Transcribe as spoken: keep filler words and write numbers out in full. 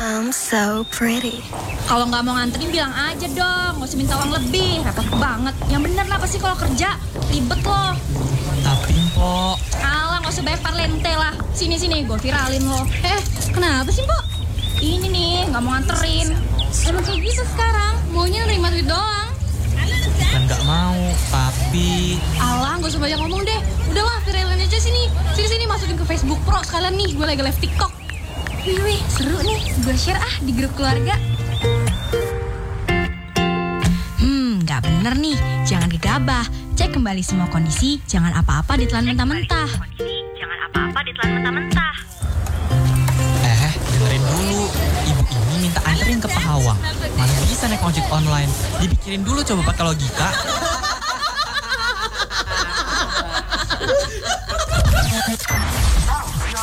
I'm so pretty. Kalau nggak mau nganterin bilang aja dong, nggak usah minta uang lebih, repot banget. Yang bener apa sih kalau kerja, ribet loh. Tapi Mpok, Alah, nggak usah banyak parlente lah. Sini sini, gue viralin lo. Eh, kenapa sih Mpok? Ini nih, nggak mau nganterin. Emang kayak gitu sekarang, maunya nerima duit doang. bukan nggak mau, tapi Alah, nggak usah banyak ngomong deh. Udahlah, viralin aja sini. Sini sini masukin ke Facebook Pro sekalian nih, gue lagi live TikTok. Wih wih, seru nih. Gue share ah di grup keluarga. Hmm, nggak bener nih. Jangan gegabah. Cek kembali semua kondisi. Jangan apa-apa ditelan mentah-mentah. Jangan apa-apa ditelan mentah-mentah. eh dengerin dulu. Ibu ini minta anterin ke Pahawang. Mana bisa naik ojek online? Dipikirin dulu coba pakai logika.